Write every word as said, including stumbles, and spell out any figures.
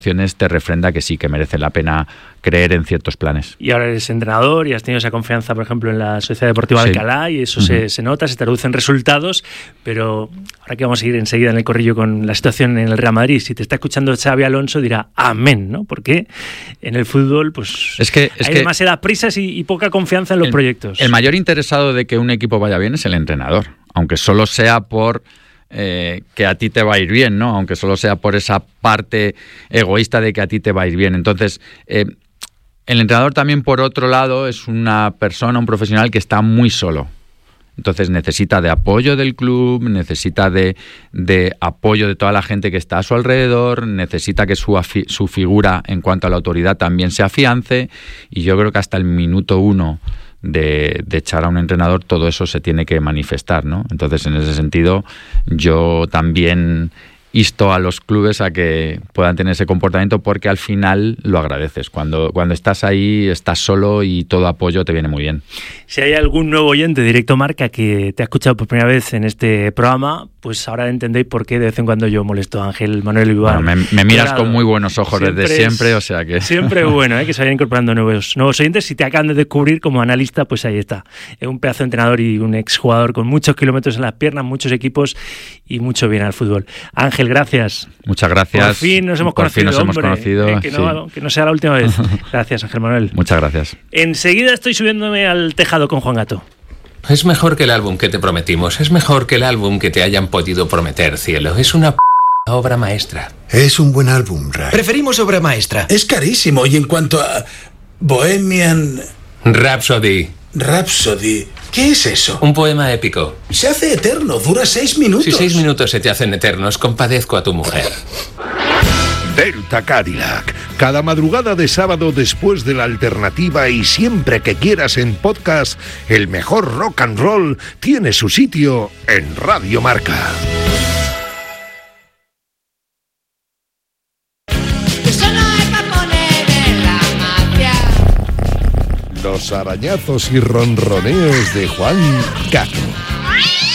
te refrenda que sí, que merece la pena creer en ciertos planes. Y ahora eres entrenador y has tenido esa confianza, por ejemplo, en la Sociedad Deportiva de Sí. Alcalá, y eso Uh-huh. se, se nota, se traduce en resultados, pero ahora que vamos a ir enseguida en el corrillo con la situación en el Real Madrid, si te está escuchando Xabi Alonso dirá amén, ¿no? Porque en el fútbol pues es que, es hay que demasiadas prisas y, y poca confianza en los el, proyectos. El mayor interesado de que un equipo vaya bien es el entrenador, aunque solo sea por Eh, que a ti te va a ir bien, ¿no? Aunque solo sea por esa parte egoísta de que a ti te va a ir bien. Entonces, eh, el entrenador también, por otro lado, es una persona, un profesional que está muy solo. Entonces necesita de apoyo del club, necesita de, de apoyo de toda la gente que está a su alrededor, necesita que su, afi- su figura en cuanto a la autoridad también se afiance, y yo creo que hasta el minuto uno De, de echar a un entrenador todo eso se tiene que manifestar, ¿no? Entonces, en ese sentido, yo también insto a los clubes a que puedan tener ese comportamiento, porque al final lo agradeces. Cuando, cuando estás ahí, estás solo y todo apoyo te viene muy bien. Si hay algún nuevo oyente de Directo Marca que te ha escuchado por primera vez en este programa, pues ahora entendéis por qué de vez en cuando yo molesto a Ángel Manuel Vivar. Bueno, me, me miras Claro, con muy buenos ojos siempre desde siempre, es, o sea que... Siempre bueno, ¿eh? Que se vayan incorporando nuevos, nuevos oyentes. Si te acaban de descubrir como analista, pues ahí está. Es un pedazo de entrenador y un exjugador con muchos kilómetros en las piernas, muchos equipos y mucho bien al fútbol. Ángel, gracias. Muchas gracias. Por fin nos hemos Por conocido, fin nos hombre, hemos conocido. Eh, que, no, Sí. que no sea la última vez. Gracias, Ángel Manuel. Muchas gracias. Enseguida estoy subiéndome al tejado con Juan Gato. Es mejor que el álbum que te prometimos. Es mejor que el álbum que te hayan podido prometer, cielo. Es una p obra maestra. Es un buen álbum, Ray. Preferimos obra maestra. Es carísimo. Y en cuanto a Bohemian Rhapsody. Rhapsody, ¿qué es eso? Un poema épico. Se hace eterno, dura seis minutos. Si seis minutos se te hacen eternos, compadezco a tu mujer. Delta Cadillac. Cada madrugada de sábado después de la alternativa y siempre que quieras en podcast, el mejor rock and roll tiene su sitio en Radio Marca. Los arañazos y ronroneos de Juan Gato.